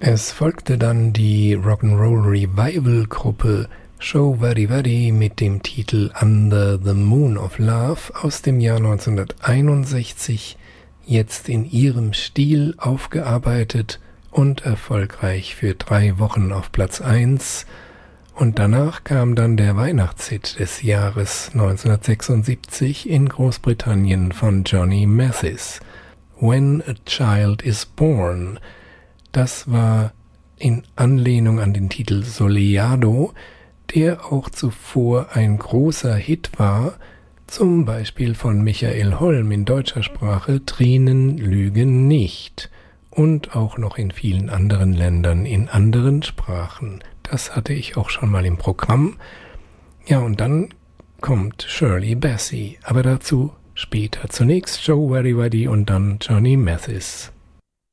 Es folgte dann die Rock'n'Roll Revival Gruppe Sho Vaddi Vaddi mit dem Titel Under the Moon of Love aus dem Jahr 1961, jetzt in ihrem Stil aufgearbeitet und erfolgreich für 3 Wochen auf Platz 1. Und danach kam dann der Weihnachtshit des Jahres 1976 in Großbritannien von Johnny Mathis, When a Child is Born. Das war in Anlehnung an den Titel Soleado, der auch zuvor ein großer Hit war, zum Beispiel von Michael Holm in deutscher Sprache, Tränen lügen nicht, und auch noch in vielen anderen Ländern in anderen Sprachen. Das hatte ich auch schon mal im Programm. Ja, und dann kommt Shirley Bassey, aber dazu später. Zunächst Sho Vaddi Vaddi und dann Johnny Mathis.